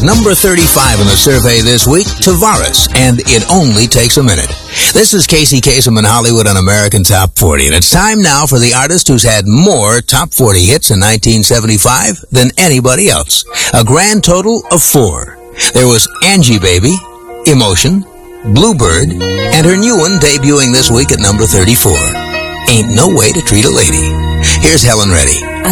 Number 35 in the survey this week, Tavares, and It Only Takes a Minute. This is Casey Kasem in Hollywood on American Top 40, and it's time now for the artist who's had more Top 40 hits in 1975 than anybody else. A grand total of 4. There was Angie Baby, Emotion, Bluebird, and her new one debuting this week at number 34. Ain't No Way to Treat a Lady. Here's Helen Reddy.